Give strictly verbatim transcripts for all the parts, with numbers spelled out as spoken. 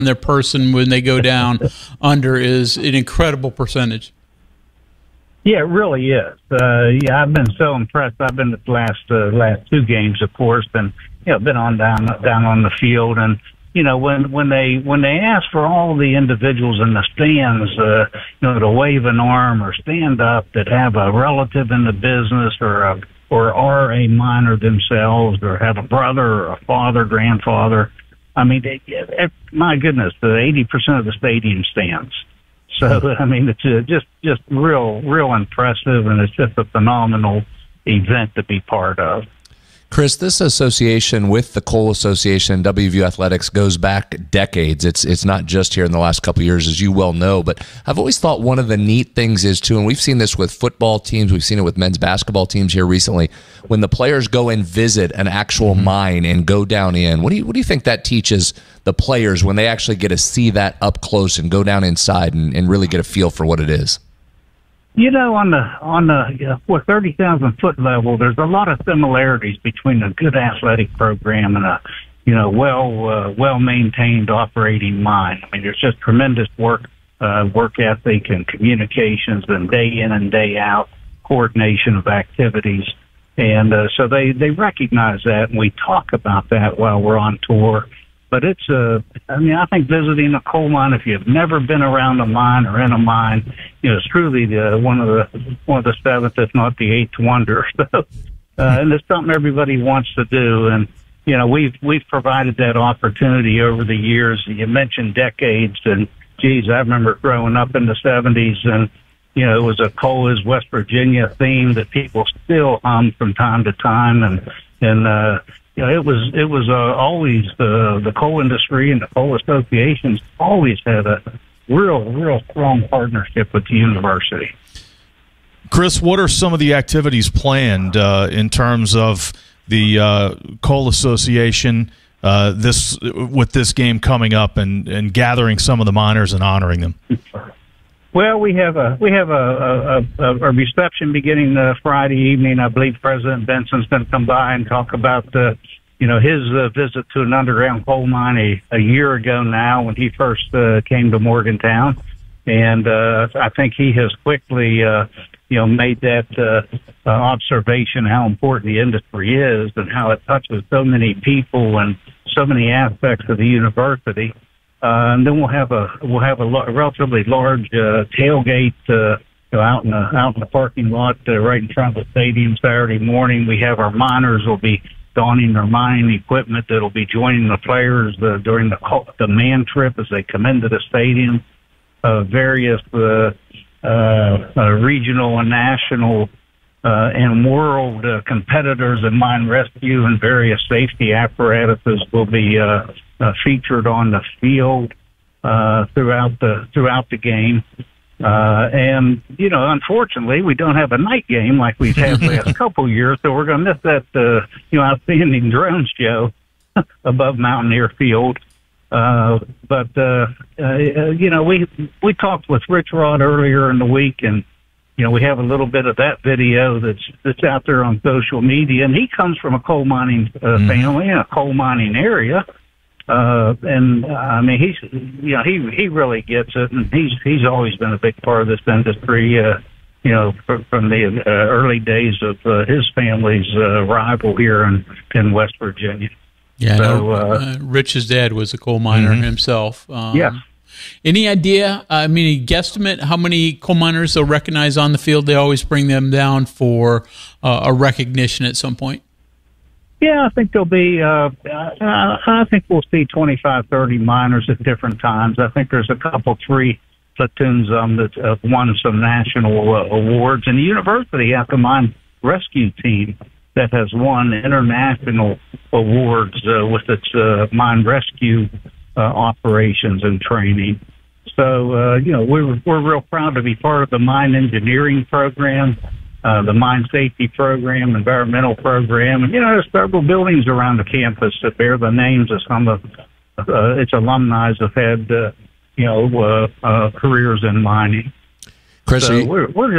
their person when they go down under is an incredible percentage. Yeah, it really is. Uh, yeah, I've been so impressed. I've been at the last uh, last two games, of course, and you know, been on down down on the field, and you know, when when they when they ask for all the individuals in the stands, uh, you know, to wave an arm or stand up that have a relative in the business or a, or are a minor themselves or have a brother or a father, grandfather. I mean, they, it, my goodness, the eighty percent of the stadium stands. So, I mean, it's uh, just, just real, real impressive, and it's just a phenomenal event to be part of. Chris, this association with the Cole Association and W V U Athletics goes back decades. It's it's not just here in the last couple of years, as you well know, but I've always thought one of the neat things is, too, and we've seen this with football teams, we've seen it with men's basketball teams here recently, when the players go and visit an actual mm-hmm. mine and go down in. What do you what do you think that teaches the players when they actually get to see that up close and go down inside and, and really get a feel for what it is? You know, on the on the uh, thirty thousand foot level, there's a lot of similarities between a good athletic program and a, you know, well uh, well maintained operating mine. I mean, there's just tremendous work uh, work ethic and communications, and day in and day out coordination of activities, and uh, so they they recognize that, and we talk about that while we're on tour. But it's, uh, I mean, I think visiting a coal mine, if you've never been around a mine or in a mine, you know, it's truly the, one of the, one of the seventh, if not the eighth wonder. So, uh, and it's something everybody wants to do. And, you know, we've, we've provided that opportunity over the years. You mentioned decades, and geez, I remember growing up in the seventies, and, you know, it was a coal is West Virginia theme that people still hum from time to time. And, and, uh, you know, it was it was uh, always the the coal industry and the coal associations always had a real real strong partnership with the university. Chris, what are some of the activities planned uh, in terms of the uh, Coal Association uh, this with this game coming up and, and gathering some of the miners and honoring them? Well, we have a we have a a, a, a reception beginning uh, Friday evening. I believe President Benson's going to come by and talk about uh, you know his uh, visit to an underground coal mine a, a year ago now when he first uh, came to Morgantown, and uh, I think he has quickly uh, you know made that uh, uh, observation how important the industry is and how it touches so many people and so many aspects of the university. Uh, and then we'll have a we'll have a, lo- a relatively large uh, tailgate uh, you know, out in the out in the parking lot uh, right in front of the stadium Saturday morning. We have our miners will be donning their mining equipment that'll be joining the players uh, during the the man trip as they come into the stadium. Uh, various uh, uh, uh, regional and national uh, and world uh, competitors in mine rescue and various safety apparatuses will be uh, uh, featured on the field uh, throughout the throughout the game. Uh, and, you know, unfortunately, we don't have a night game like we've had the last couple years, so we're going to miss that, uh, you know, outstanding drone show above Mountaineer Field. Uh, but, uh, uh, you know, we we talked with Rich Rod earlier in the week, and, you know, we have a little bit of that video that's that's out there on social media, and he comes from a coal mining uh, mm. family in a coal mining area. Uh, and, uh, I mean, he's, you know, he, he really gets it, and he's, he's always been a big part of this industry, uh, you know, from, from the uh, early days of uh, his family's uh, rival here in, in West Virginia. Yeah, so, no, uh, uh, Rich's dad was a coal miner mm-hmm. himself. Um, yeah. Any idea, I mean, a guesstimate how many coal miners they'll recognize on the field? They always bring them down for uh, a recognition at some point. Yeah, I think there'll be, uh, I, I think we'll see twenty-five, thirty miners at different times. I think there's a couple, three platoons um, that have won some national uh, awards. And the university has a mine rescue team that has won international awards uh, with its uh, mine rescue uh, operations and training. So, uh, you know, we're, we're real proud to be part of the mine engineering program. Uh, the mine safety program, environmental program, and, you know, there's several buildings around the campus that bear the names of some of uh, its alumni have had, uh, you know, uh, uh, careers in mining. Chris, so you, we're, we're just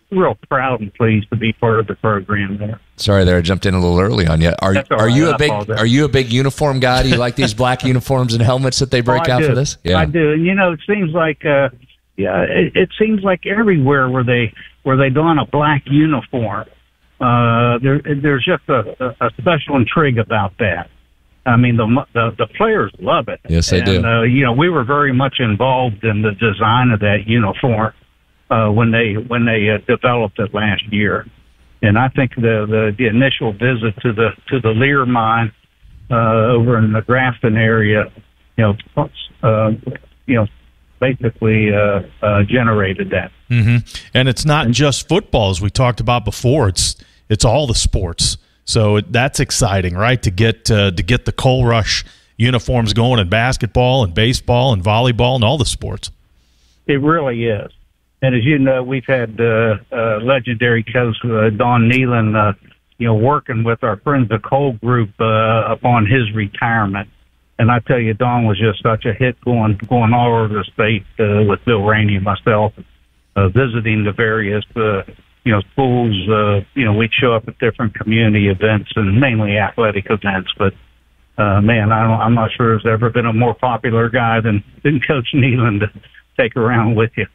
real proud and pleased to be part of the program there. Sorry there, I jumped in a little early on you. Are, That's all are right. you I a big apologize. Are you a big uniform guy? Do you like these black uniforms and helmets that they break Oh, I out do. for this? I do. And, you know, it seems like, uh, yeah, it, it seems like everywhere where they where they don a black uniform, uh, there there's just a, a special intrigue about that. I mean, the the, the players love it. Yes, they and, do. Uh, you know, we were very much involved in the design of that uniform uh, when they when they uh, developed it last year. And I think the, the, the initial visit to the to the Lear mine uh, over in the Grafton area, you know, uh, you know, basically uh, uh, generated that. Mm-hmm. And it's not just football, as we talked about before. It's it's all the sports. So it, that's exciting, right? To get uh, to get the Coal Rush uniforms going in basketball and baseball and volleyball and all the sports. It really is. And as you know, we've had uh, uh, legendary coach uh, Don Nealon, uh, you know, working with our Friends of Coal group uh, upon his retirement. And I tell you, Don was just such a hit going going all over the state uh, with Bill Rainey and myself, uh, visiting the various, uh, you know, schools. Uh, you know, we'd show up at different community events and mainly athletic events. But, uh, man, I don't, I'm not sure there's ever been a more popular guy than, than Coach Nealon to take around with you.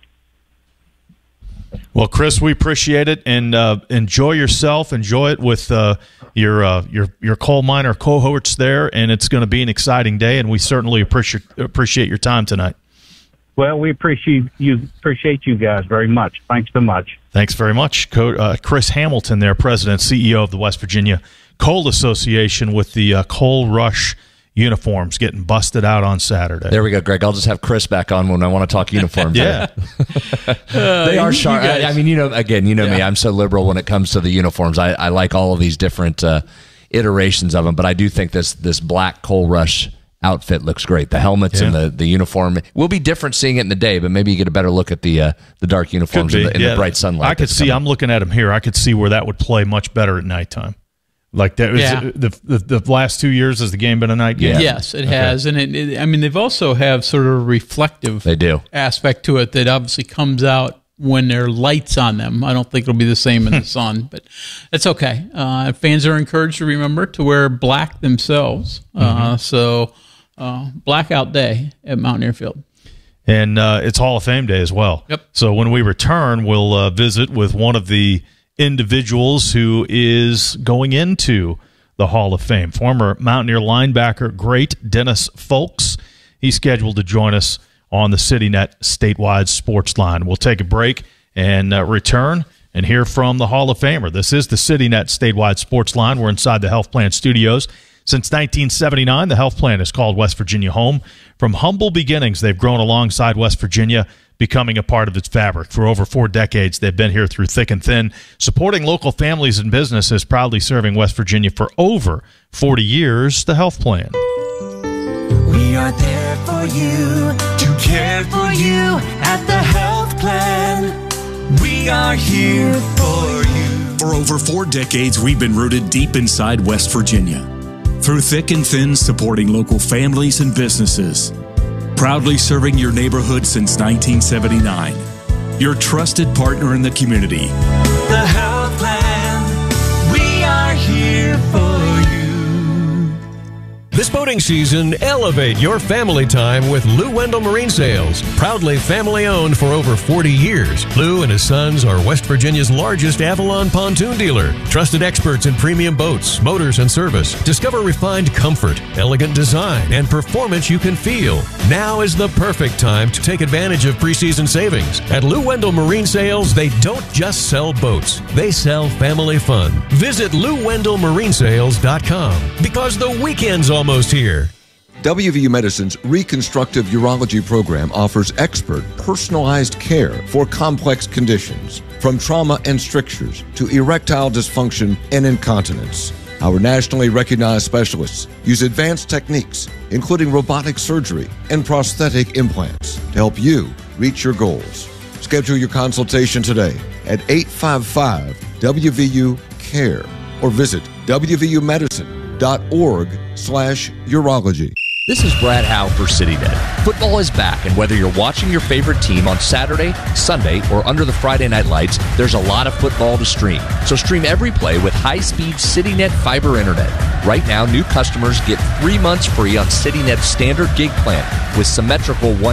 Well, Chris, we appreciate it, and uh, enjoy yourself. Enjoy it with uh, your uh, your your coal miner cohorts there, and it's going to be an exciting day. And we certainly appreciate appreciate your time tonight. Well, we appreciate you appreciate you guys very much. Thanks so much. Thanks very much, Co- uh, Chris Hamilton, there, President, C E O of the West Virginia Coal Association, with the uh, Coal Rush uniforms getting busted out on Saturday. There we go, Greg. I'll just have Chris back on when I want to talk uniforms. Yeah. They are sharp. guys- I, I mean, you know, again, you know me. Yeah. I'm so liberal when it comes to the uniforms. I, I like all of these different uh, iterations of them, but I do think this this black Coal Rush outfit looks great. The helmets Yeah. and the, the uniform will be different seeing it in the day, but maybe you get a better look at the uh, the dark uniforms in, the, in Yeah. the bright sunlight. I could that's see. coming. I'm looking at them here. I could see where that would play much better at nighttime. Like that was Yeah. the, the the last two years has the game been a night game? Yeah. Yes, it has, and it, it. I mean, they've also have sort of a reflective They do. aspect to it that obviously comes out when there are lights on them. I don't think it'll be the same in the sun, but that's okay. Uh, fans are encouraged to remember to wear black themselves. Uh, Mm-hmm. so, uh, blackout day at Mountaineer Field. And uh, it's Hall of Fame Day as well. Yep. So when we return, we'll uh, visit with one of the individuals who is going into the Hall of Fame. Former Mountaineer linebacker, great Dennis Folks. He's scheduled to join us on the CityNet statewide sports line. We'll take a break and uh, return and hear from the Hall of Famer. This is the CityNet statewide sports line. We're inside the Health Plan studios. Since nineteen seventy-nine, the Health Plan has called West Virginia home. From humble beginnings, they've grown alongside West Virginia, becoming a part of its fabric. For over four decades, they've been here through thick and thin, supporting local families and businesses, proudly serving West Virginia for over forty years. The Health Plan. We are there for you, to care for you at the Health Plan. We are here for you. For over four decades, we've been rooted deep inside West Virginia. Through thick and thin, supporting local families and businesses. Proudly serving your neighborhood since nineteen seventy-nine. Your trusted partner in the community. The Health Plan. We are here for you. This boating season, elevate your family time with Lou Wendell Marine Sales. Proudly family-owned for over forty years, Lou and his sons are West Virginia's largest Avalon pontoon dealer. Trusted experts in premium boats, motors, and service. Discover refined comfort, elegant design, and performance you can feel. Now is the perfect time to take advantage of preseason savings. At Lou Wendell Marine Sales, they don't just sell boats. They sell family fun. Visit Lou Wendell Marine Sales dot com because the weekend's almost Almost here. W V U Medicine's Reconstructive Urology program offers expert, personalized care for complex conditions, from trauma and strictures to erectile dysfunction and incontinence. Our nationally recognized specialists use advanced techniques, including robotic surgery and prosthetic implants, to help you reach your goals. Schedule your consultation today at eight five five W V U CARE or visit W V U medicine dot org slash urology. This is Brad Howe for CityNet. Football is back, and whether you're watching your favorite team on Saturday, Sunday, or under the Friday night lights, there's a lot of football to stream. So stream every play with high-speed CityNet fiber internet. Right now, new customers get three months free on CityNet's standard gig plan with symmetrical one